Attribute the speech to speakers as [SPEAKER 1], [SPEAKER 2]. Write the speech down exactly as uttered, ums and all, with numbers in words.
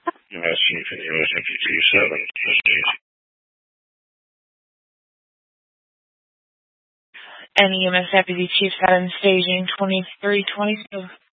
[SPEAKER 1] U S U S M P T seven.
[SPEAKER 2] And E M S Deputy Chief got in staging twenty-three twenty-two.